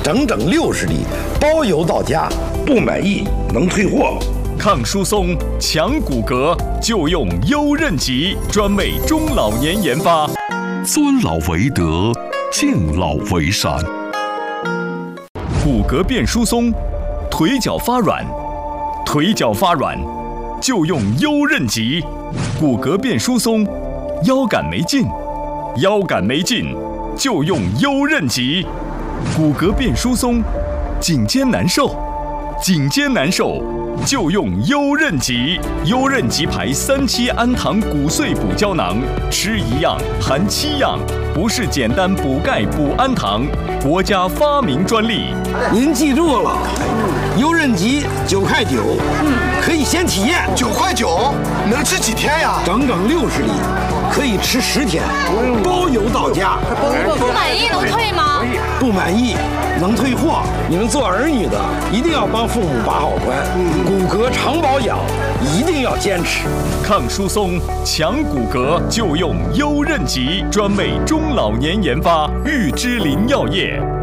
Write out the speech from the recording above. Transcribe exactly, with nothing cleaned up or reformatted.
整整六十粒，包邮到家，不满意能退货。 抗疏松、强骨骼，就用优韧极，专为中老年研发。 尊老为德，敬老为善。 骨骼变疏松，腿脚发软，腿脚发软，就用优韧极。骨骼变疏松，腰杆没劲，腰杆没劲，就用优韧极。骨骼变疏松，颈肩难受，颈肩难受，就用优韧极。优韧极牌三七氨糖骨碎补胶囊，吃一样含七样，不是简单补钙补氨糖，国家发明专利。 您记住了，优韧极九块九，可以先体验。 九块九能吃几天呀？ 整整六十粒，可以吃十天，包邮到家。 不满意能退吗？ 不满意能退货。你们做儿女的一定要帮父母把好关，骨骼常保养一定要坚持。 抗疏松、强骨骼，就用优韧极，专为中老年研发，玉芝林药业。